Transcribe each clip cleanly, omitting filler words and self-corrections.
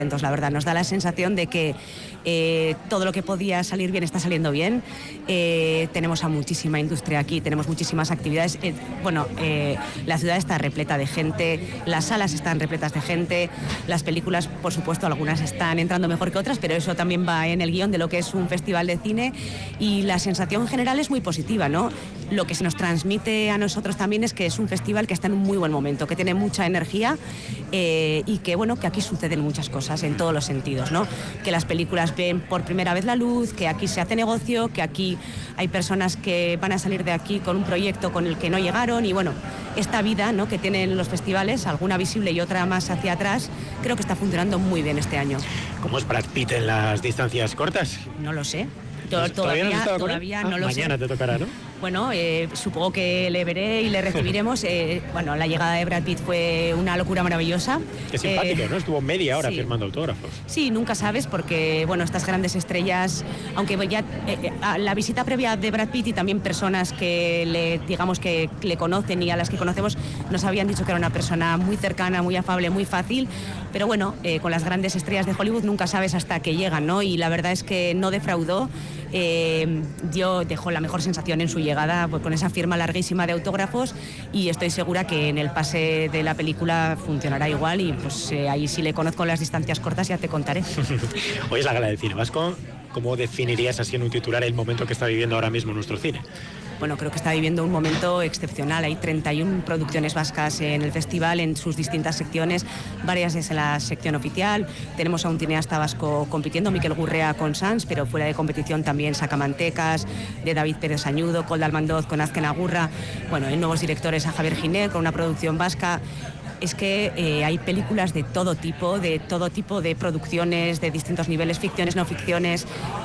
Entonces, la verdad, nos da la sensación de que todo lo que podía salir bien está saliendo bien. Tenemos a muchísima industria aquí, tenemos muchísimas actividades. La ciudad está repleta de gente, las salas están repletas de gente, las películas, por supuesto, algunas están entrando mejor que otras, pero eso también va en el guión de lo que es un festival de cine, y la sensación general es muy positiva, ¿no? Lo que se nos transmite a nosotros también es que es un festival que está en un muy buen momento, que tiene mucha energía y que aquí suceden muchas cosas en todos los sentidos, ¿no? Que las películas ven por primera vez la luz, que aquí se hace negocio, que aquí hay personas que van a salir de aquí con un proyecto con el que no llegaron, y esta vida, ¿no?, que tienen los festivales, alguna visible y otra más hacia atrás, creo que está funcionando muy bien este año. ¿Cómo es Brad Pitt en las distancias cortas? No lo sé. ¿Todavía no lo sé. Mañana te tocará, ¿no? Bueno, supongo que le veré y le recibiremos. La llegada de Brad Pitt fue una locura maravillosa. Qué simpático, ¿no? Estuvo media hora firmando autógrafos. Sí, nunca sabes, porque estas grandes estrellas, aunque ya la visita previa de Brad Pitt y también personas que le conocen y a las que conocemos nos habían dicho que era una persona muy cercana, muy afable, muy fácil, pero con las grandes estrellas de Hollywood nunca sabes hasta que llegan, ¿no? Y la verdad es que no defraudó. Dejó la mejor sensación en su llegada, con esa firma larguísima de autógrafos, y estoy segura que en el pase de la película funcionará igual, y ahí sí le conozco las distancias cortas, ya te contaré. Hoy es la gala del cine vasco. ¿Cómo definirías así en un titular el momento que está viviendo ahora mismo nuestro cine? Bueno, creo que está viviendo un momento excepcional. Hay 31 producciones vascas en el festival, en sus distintas secciones, varias es en la sección oficial. Tenemos a un cineasta vasco compitiendo, Miquel Gurrea con Sans, pero fuera de competición también Sacamantecas, de David Pérez Añudo, Koldo Almandoz con Azken Agurra. Hay nuevos directores, a Javier Giner con una producción vasca. Es que hay películas de todo tipo de producciones, de distintos niveles, ficciones, no ficciones,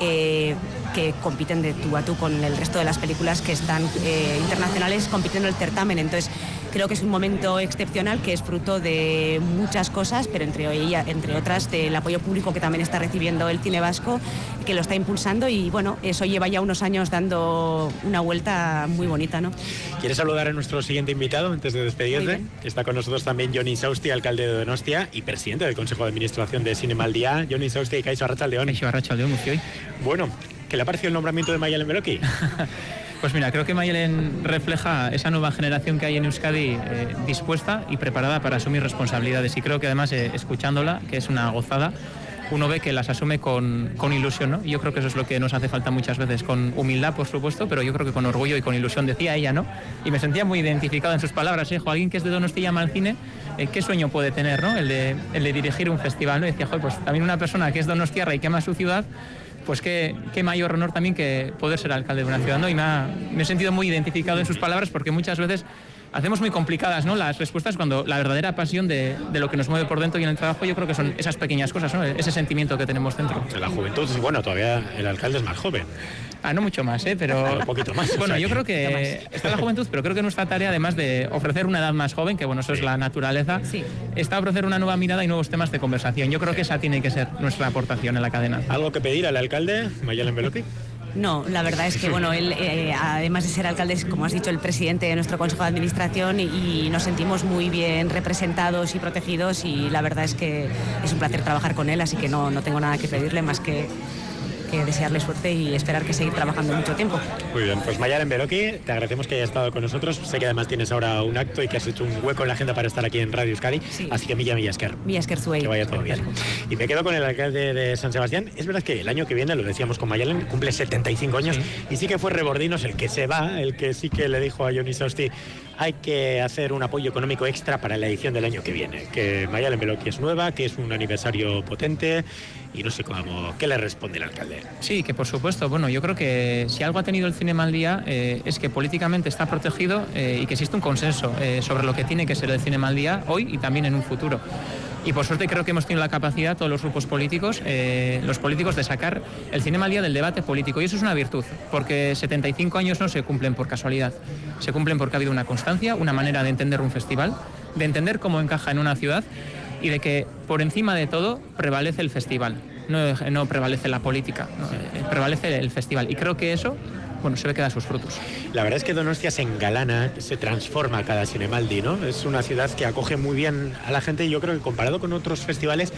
que compiten de tú a tú con el resto de las películas que están internacionales compitiendo en el certamen. Entonces, creo que es un momento excepcional, que es fruto de muchas cosas, pero entre otras del apoyo público que también está recibiendo el cine vasco, que lo está impulsando, y eso lleva ya unos años dando una vuelta muy bonita, ¿no? ¿Quieres saludar a nuestro siguiente invitado antes de despedirte? Está con nosotros también Jon Insauzti, alcalde de Donostia y presidente del Consejo de Administración de Cinema al Día. Jon Insauzti, kaixo arratsaldeon. Kaixo arratsaldeon, guztioi. Bueno, ¿qué le ha parecido el nombramiento de Mayalen Beloki? Pues mira, creo que Mayalen refleja esa nueva generación que hay en Euskadi, dispuesta y preparada para asumir responsabilidades, y creo que además, escuchándola, que es una gozada, uno ve que las asume con ilusión, ¿no? Y yo creo que eso es lo que nos hace falta muchas veces, con humildad, por supuesto, pero yo creo que con orgullo y con ilusión, decía ella, ¿no? Y me sentía muy identificado en sus palabras, alguien que es de Donosti llama al cine, ¿qué sueño puede tener, ¿no? El de dirigir un festival, ¿no? Y decía, pues también una persona que es donostiarra y que ama su ciudad, pues qué mayor honor también que poder ser alcalde de una ciudad, ¿no? Y me he sentido muy identificado en sus palabras, porque muchas veces hacemos muy complicadas, ¿no?, las respuestas, cuando la verdadera pasión de lo que nos mueve por dentro y en el trabajo, yo creo que son esas pequeñas cosas, ¿no?, ese sentimiento que tenemos dentro. La juventud, bueno, todavía el alcalde es más joven. No mucho más, pero... Un poquito más. Bueno, yo creo que está la juventud, pero creo que nuestra tarea, además de ofrecer una edad más joven, que eso es la naturaleza, está ofrecer una nueva mirada y nuevos temas de conversación. Yo creo que esa tiene que ser nuestra aportación en la cadena. ¿Algo que pedir al alcalde, Mayalen Beloki? No, la verdad es que él, además de ser alcalde, es, como has dicho, el presidente de nuestro Consejo de Administración, y nos sentimos muy bien representados y protegidos, y la verdad es que es un placer trabajar con él, así que no tengo nada que pedirle más que desearle suerte y esperar que seguir trabajando mucho tiempo. Muy bien, pues Mayalen Beloki, te agradecemos que hayas estado con nosotros. Sé que además tienes ahora un acto y que has hecho un hueco en la agenda para estar aquí en Radio Euskadi, así que milla esker. Milla esker zuei. Que vaya todo bien. Y me quedo con el alcalde de San Sebastián. Es verdad que el año que viene, lo decíamos con Mayalen, cumple 75 años, y sí que fue Rebordinos el que se va, el que sí que le dijo a Jon Insauzti, hay que hacer un apoyo económico extra para la edición del año que viene, que Mayalen Beloki es nueva, que es un aniversario potente, y no sé qué le responde el alcalde. Sí, que por supuesto, yo creo que si algo ha tenido el Cinema al Día, es que políticamente está protegido, y que existe un consenso sobre lo que tiene que ser el Cinema al Día hoy y también en un futuro. Y por suerte creo que hemos tenido la capacidad, todos los grupos políticos, los políticos, de sacar el Cinema al Día del debate político. Y eso es una virtud, porque 75 años no se cumplen por casualidad. Se cumplen porque ha habido una constancia, una manera de entender un festival, de entender cómo encaja en una ciudad, y de que por encima de todo prevalece el festival. No prevalece la política, prevalece el festival. Y creo que eso, se ve que da sus frutos. La verdad es que Donostia se engalana, se transforma cada Zinemaldi, ¿no? Es una ciudad que acoge muy bien a la gente, y yo creo que comparado con otros festivales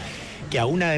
que a una